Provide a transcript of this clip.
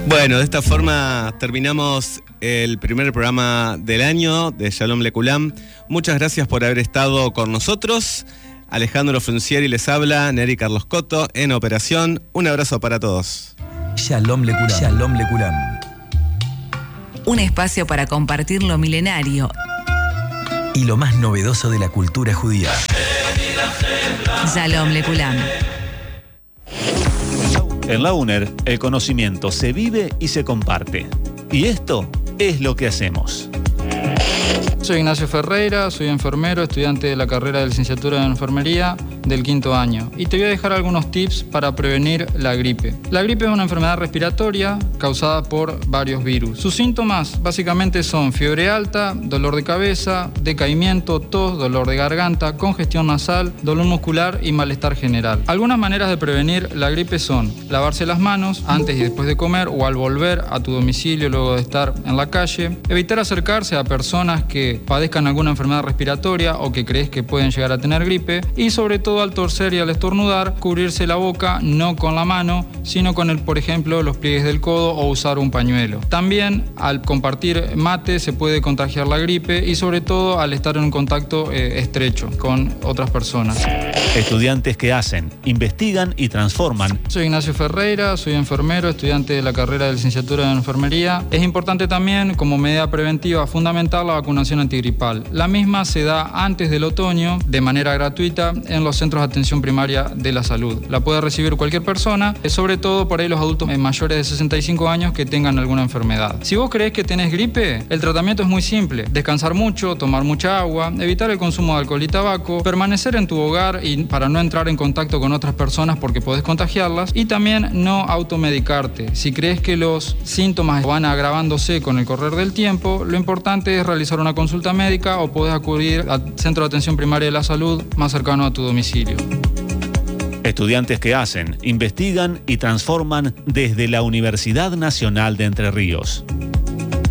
Bueno, de esta forma terminamos el primer programa del año de Shalom Lekulam. Muchas gracias por haber estado con nosotros. Alejandro Fruncieri les habla, Neri Carlos Coto en operación. Un abrazo para todos. Shalom Lekulam. Shalom Lekulam. Un espacio para compartir lo milenario y lo más novedoso de la cultura judía. Shalom Lekulam. En la UNER, el conocimiento se vive y se comparte. Y esto es lo que hacemos. Soy Ignacio Ferreira, soy enfermero, estudiante de la carrera de licenciatura en enfermería del 5º año. Y te voy a dejar algunos tips para prevenir la gripe. La gripe es una enfermedad respiratoria causada por varios virus. Sus síntomas básicamente son fiebre alta, dolor de cabeza, decaimiento, tos, dolor de garganta, congestión nasal, dolor muscular y malestar general. Algunas maneras de prevenir la gripe son lavarse las manos antes y después de comer o al volver a tu domicilio luego de estar en la calle, evitar acercarse a personas que padezcan alguna enfermedad respiratoria o que crees que pueden llegar a tener gripe y sobre todo al toser y al estornudar, cubrirse la boca no con la mano, sino con por ejemplo, los pliegues del codo o usar un pañuelo. También al compartir mate se puede contagiar la gripe y sobre todo al estar en un contacto estrecho con otras personas. Estudiantes que hacen, investigan y transforman. Soy Ignacio Ferreira, soy enfermero, estudiante de la carrera de licenciatura en enfermería. Es importante también, como medida preventiva fundamental, la vacunación antigripal. La misma se da antes del otoño de manera gratuita en los centros de atención primaria de la salud. La puede recibir cualquier persona, sobre todo por ahí los adultos mayores de 65 años que tengan alguna enfermedad. Si vos creés que tenés gripe, el tratamiento es muy simple. Descansar mucho, tomar mucha agua, evitar el consumo de alcohol y tabaco, permanecer en tu hogar y para no entrar en contacto con otras personas porque podés contagiarlas y también no automedicarte. Si crees que los síntomas van agravándose con el correr del tiempo, lo importante es realizar una consulta médica o podés acudir al centro de atención primaria de la salud más cercano a tu domicilio. Estudiantes que hacen, investigan y transforman desde la Universidad Nacional de Entre Ríos.